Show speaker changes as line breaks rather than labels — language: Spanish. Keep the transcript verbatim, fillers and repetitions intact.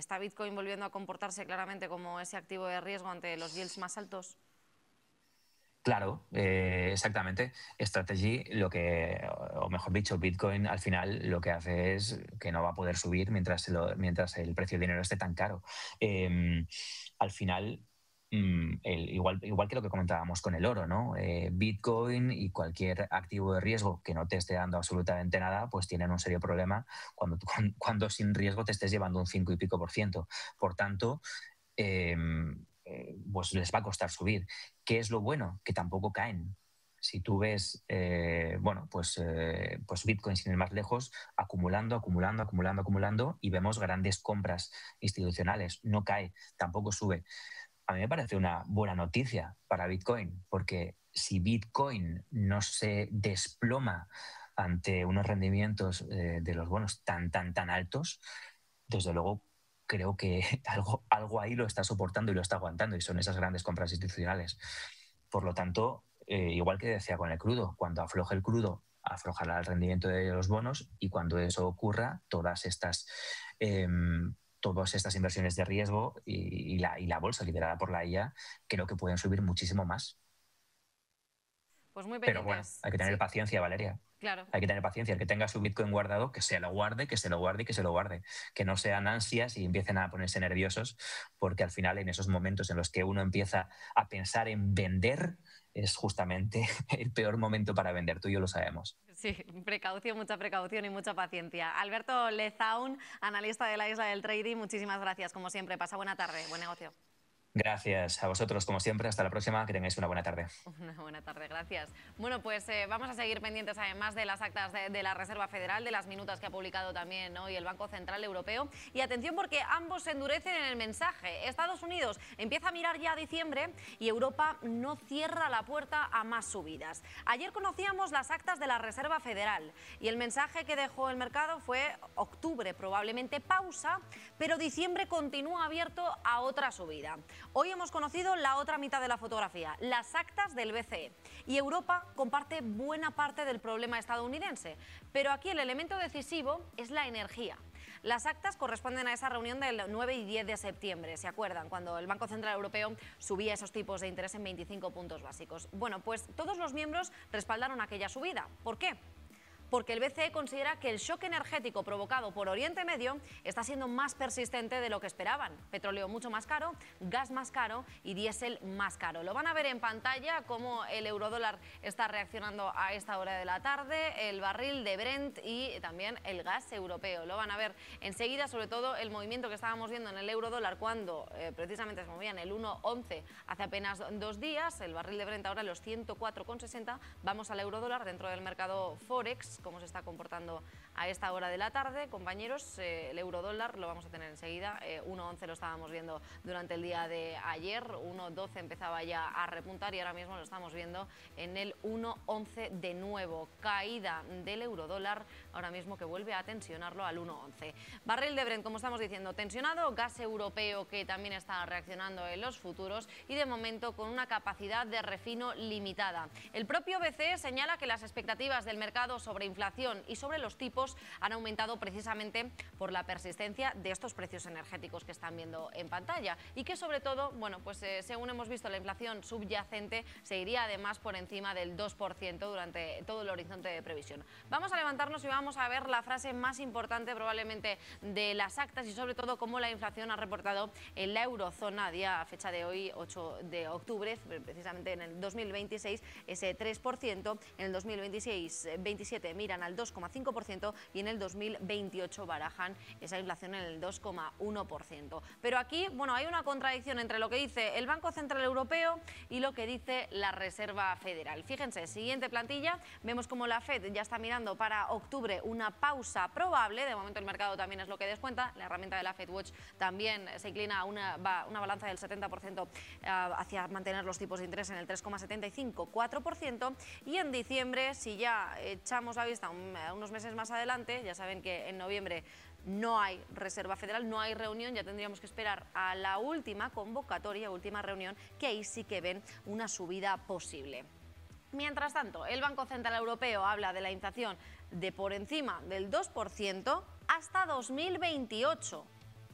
¿Está Bitcoin volviendo a comportarse claramente como ese activo de riesgo ante los yields más altos?
Claro, eh, exactamente. Strategy, lo que, o mejor dicho, Bitcoin al final lo que hace es que no va a poder subir mientras, lo, mientras el precio del dinero esté tan caro. Eh, al final, mm, el, igual, igual que lo que comentábamos con el oro, ¿no? Eh, Bitcoin y cualquier activo de riesgo que no te esté dando absolutamente nada, pues tienen un serio problema cuando, cuando, cuando sin riesgo te estés llevando un cinco y pico por ciento. Por tanto, eh, pues les va a costar subir. ¿Qué es lo bueno? Que tampoco caen. Si tú ves, eh, bueno, pues, eh, pues Bitcoin sin ir más lejos, acumulando, acumulando, acumulando, acumulando, y vemos grandes compras institucionales. No cae, tampoco sube. A mí me parece una buena noticia para Bitcoin, porque si Bitcoin no se desploma ante unos rendimientos eh, de los bonos tan, tan, tan altos, desde luego creo que algo, algo ahí lo está soportando y lo está aguantando, y son esas grandes compras institucionales. Por lo tanto, eh, igual que decía con el crudo, cuando afloje el crudo, aflojará el rendimiento de los bonos, y cuando eso ocurra, todas estas, eh, todas estas inversiones de riesgo y, y, la, y la bolsa liderada por la I A creo que pueden subir muchísimo más.
Pues muy
Pero bueno,
pendientes.
hay que tener
Sí,
paciencia, Valeria.
claro.
Hay que tener paciencia. El que tenga su Bitcoin guardado, que se lo guarde, que se lo guarde y que se lo guarde. Que no sean ansias y empiecen a ponerse nerviosos, porque al final, en esos momentos en los que uno empieza a pensar en vender, es justamente el peor momento para vender. Tú y yo lo sabemos.
Sí, precaución, mucha precaución y mucha paciencia. Alberto Lezaun, analista de la Isla del Trading, muchísimas gracias, como siempre. Pasa buena tarde, buen negocio.
Gracias a vosotros, como siempre. Hasta la próxima. Que tengáis una buena tarde.
Una buena tarde, gracias. Bueno, pues eh, vamos a seguir pendientes además de las actas de, de la Reserva Federal, de las minutas que ha publicado también hoy el Banco Central Europeo. Y atención, porque ambos se endurecen en el mensaje. Estados Unidos empieza a mirar ya a diciembre y Europa no cierra la puerta a más subidas. Ayer conocíamos las actas de la Reserva Federal y el mensaje que dejó el mercado fue octubre probablemente pausa, pero diciembre continúa abierto a otra subida. Hoy hemos conocido la otra mitad de la fotografía, las actas del B C E. Y Europa comparte buena parte del problema estadounidense. Pero aquí el elemento decisivo es la energía. Las actas corresponden a esa reunión del nueve y diez de septiembre, ¿se acuerdan? Cuando el Banco Central Europeo subía esos tipos de interés en veinticinco puntos básicos. Bueno, pues todos los miembros respaldaron aquella subida. ¿Por qué? Porque el B C E considera que el shock energético provocado por Oriente Medio está siendo más persistente de lo que esperaban. Petróleo mucho más caro, gas más caro y diésel más caro. Lo van a ver en pantalla cómo el eurodólar está reaccionando a esta hora de la tarde, el barril de Brent y también el gas europeo. Lo van a ver enseguida, sobre todo el movimiento que estábamos viendo en el eurodólar cuando eh, precisamente se movía en el uno once hace apenas dos días. El barril de Brent ahora en los ciento cuatro con sesenta. Vamos al eurodólar dentro del mercado Forex. Cómo se está comportando a esta hora de la tarde, compañeros. Eh, el eurodólar lo vamos a tener enseguida, eh, uno once lo estábamos viendo durante el día de ayer, uno doce empezaba ya a repuntar y ahora mismo lo estamos viendo en el uno once de nuevo, caída del eurodólar ahora mismo que vuelve a tensionarlo al uno once. Barril de Brent, como estamos diciendo, tensionado, gas europeo que también está reaccionando en los futuros y de momento con una capacidad de refino limitada. El propio B C E señala que las expectativas del mercado sobre inflación y sobre los tipos han aumentado precisamente por la persistencia de estos precios energéticos que están viendo en pantalla y que sobre todo, bueno, pues eh, según hemos visto, la inflación subyacente se iría además por encima del dos por ciento durante todo el horizonte de previsión. Vamos a levantarnos y vamos a ver la frase más importante probablemente de las actas y sobre todo cómo la inflación ha reportado en la eurozona a día a fecha de hoy, ocho de octubre, precisamente en el dos mil veintiséis, ese tres por ciento, en el dos mil veintiséis veintisiete miran al dos coma cinco por ciento y en el dos mil veintiocho barajan esa inflación en el dos coma uno por ciento. Pero aquí, bueno, hay una contradicción entre lo que dice el Banco Central Europeo y lo que dice la Reserva Federal. Fíjense, siguiente plantilla, vemos como la Fed ya está mirando para octubre una pausa probable, de momento el mercado también es lo que descuenta, la herramienta de la Fed Watch también se inclina a una, una balanza del setenta por ciento uh, hacia mantener los tipos de interés en el tres coma setenta y cinco cuatro por ciento y en diciembre, si ya echamos la vista un, unos meses más adelante, ya saben que en noviembre no hay Reserva Federal, no hay reunión, ya tendríamos que esperar a la última convocatoria, última reunión, que ahí sí que ven una subida posible. Mientras tanto, el Banco Central Europeo habla de la inflación de por encima del dos por ciento hasta dos mil veintiocho.